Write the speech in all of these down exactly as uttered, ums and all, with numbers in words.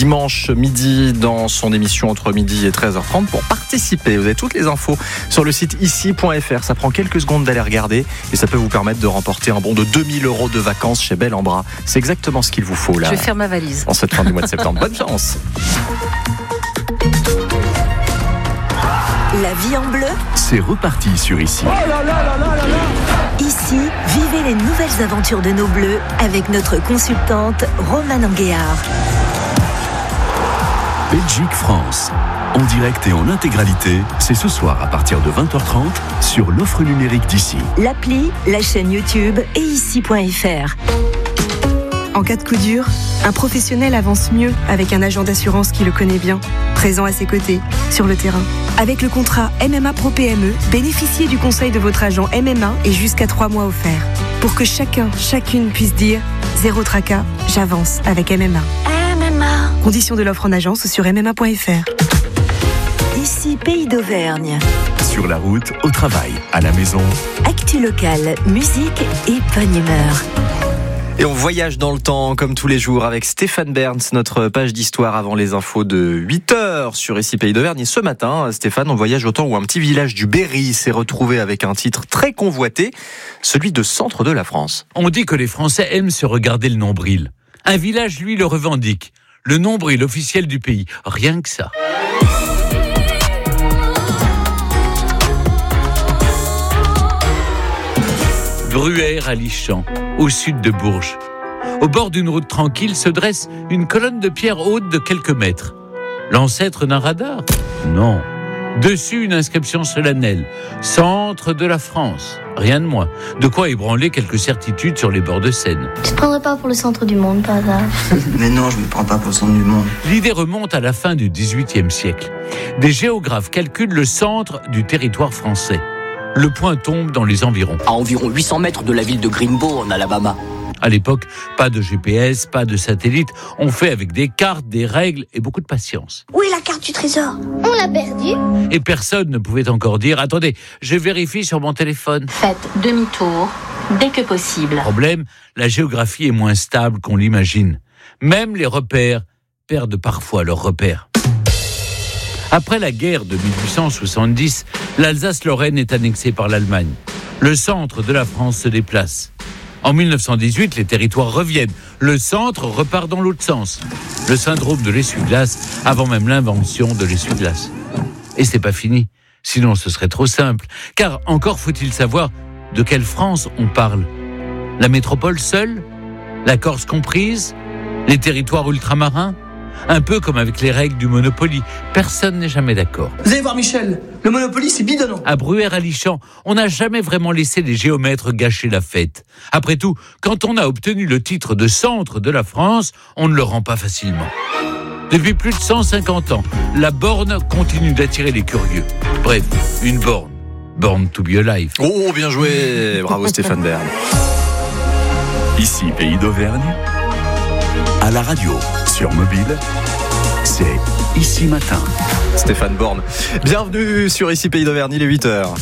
dimanche midi dans son émission entre midi et treize heures trente pour participer. Vous avez toutes les infos sur le site ici point f r. Ça prend quelques secondes d'aller regarder et ça peut vous permettre de remporter un bon de deux mille euros de vacances chez Bel en Bras. C'est exactement ce qu'il vous faut là. Je vais faire ma valise. En cette fin du mois de septembre. Bonne chance. La vie en bleu, c'est reparti sur Ici. Oh là là là là là là. Ici, vivez les nouvelles aventures de nos bleus avec notre consultante Romane Anguéard. Belgique-France, en direct et en intégralité, c'est ce soir à partir de vingt heures trente sur l'offre numérique d'Ici. L'appli, la chaîne YouTube et ici point f r. En cas de coup dur, un professionnel avance mieux avec un agent d'assurance qui le connaît bien, présent à ses côtés, sur le terrain. Avec le contrat M M A Pro P M E, bénéficiez du conseil de votre agent M M A et jusqu'à trois mois offerts. Pour que chacun, chacune puisse dire « Zéro tracas, j'avance avec M M A ». M M A. Conditions de l'offre en agence sur m m a point f r. Ici, Pays d'Auvergne. Sur la route, au travail, à la maison. Actu locale, musique et bonne humeur. Et on voyage dans le temps comme tous les jours avec Stéphane Berns, notre page d'histoire avant les infos de huit heures sur Ici Pays d'Auvergne. Et ce matin, Stéphane, on voyage au temps où un petit village du Berry s'est retrouvé avec un titre très convoité, celui de centre de la France. On dit que les Français aiment se regarder le nombril. Un village, lui, le revendique. Le nombril officiel du pays. Rien que ça. Bruère à Lichamp, au sud de Bourges. Au bord d'une route tranquille se dresse une colonne de pierre haute de quelques mètres. L'ancêtre d'un radar ? Non. Dessus, une inscription solennelle. Centre de la France. Rien de moins. De quoi ébranler quelques certitudes sur les bords de Seine. Tu te prendrais pas pour le centre du monde, par hasard ? Mais non, je me prends pas pour le centre du monde. L'idée remonte à la fin du dix-huitième siècle. Des géographes calculent le centre du territoire français. Le point tombe dans les environs. À environ huit cents mètres de la ville de Greenbow, en Alabama. À l'époque, pas de G P S, pas de satellite. On fait avec des cartes, des règles et beaucoup de patience. Où est la carte du trésor ? On l'a perdue. Et personne ne pouvait encore dire « Attendez, je vérifie sur mon téléphone ». Faites demi-tour dès que possible. Problème, la géographie est moins stable qu'on l'imagine. Même les repères perdent parfois leurs repères. Après la guerre de mille huit cent soixante-dix, l'Alsace-Lorraine est annexée par l'Allemagne. Le centre de la France se déplace. En mille neuf cent dix-huit, les territoires reviennent. Le centre repart dans l'autre sens. Le syndrome de l'essuie-glace, avant même l'invention de l'essuie-glace. Et c'est pas fini, sinon ce serait trop simple. Car encore faut-il savoir de quelle France on parle. La métropole seule ? La Corse comprise ? Les territoires ultramarins ? Un peu comme avec les règles du Monopoly. Personne n'est jamais d'accord. Vous allez voir Michel, le Monopoly c'est bidonnant. À Bruère à Lichamp, on n'a jamais vraiment laissé les géomètres gâcher la fête. Après tout, quand on a obtenu le titre de centre de la France, on ne le rend pas facilement. Depuis plus de cent cinquante ans, la borne continue d'attirer les curieux. Bref, une borne. Born to be alive. Oh, bien joué. Bravo Stéphane Bern. Ici Pays d'Auvergne, à la radio, sur mobile, c'est Ici Matin. Stéphane Born. Bienvenue sur Ici Pays d'Auvergne, il est huit heures.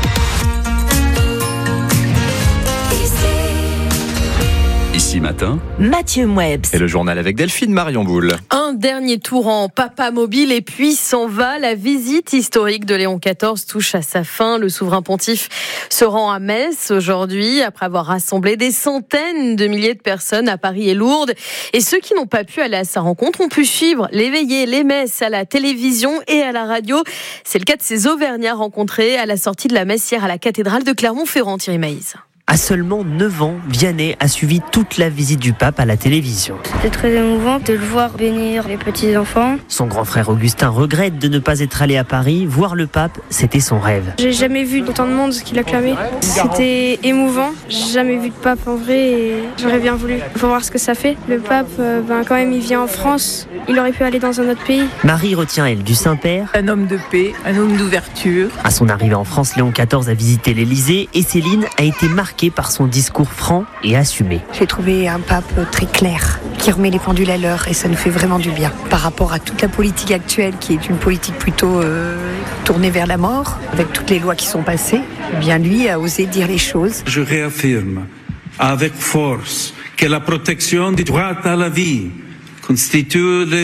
Ici Matin, Mathieu Mouebs. Et le journal avec Delphine Marion Boule. Un dernier tour en papa mobile et puis s'en va. La visite historique de Léon quatorze touche à sa fin. Le souverain pontife se rend à Metz aujourd'hui après avoir rassemblé des centaines de milliers de personnes à Paris et Lourdes. Et ceux qui n'ont pas pu aller à sa rencontre ont pu suivre les veillées, les messes à la télévision et à la radio. C'est le cas de ces Auvergnats rencontrés à la sortie de la messe hier à la cathédrale de Clermont-Ferrand, Thierry Maïs. À seulement neuf ans, Vianney a suivi toute la visite du pape à la télévision. C'était très émouvant de le voir bénir les petits-enfants. Son grand frère Augustin regrette de ne pas être allé à Paris. Voir le pape, c'était son rêve. J'ai jamais vu autant de monde qu'il acclamait. C'était émouvant. J'ai jamais vu de pape en vrai et j'aurais bien voulu. Pour voir ce que ça fait. Le pape, ben, quand même, il vient en France. Il aurait pu aller dans un autre pays. Marie retient, elle, du Saint-Père. Un homme de paix, un homme d'ouverture. À son arrivée en France, Léon quatorze a visité l'Élysée et Céline a été marquée par son discours franc et assumé. J'ai trouvé un pape très clair, qui remet les pendules à l'heure et ça nous fait vraiment du bien. Par rapport à toute la politique actuelle, qui est une politique plutôt euh, tournée vers la mort, avec toutes les lois qui sont passées, eh bien lui a osé dire les choses. Je réaffirme avec force que la protection du droit à la vie constitue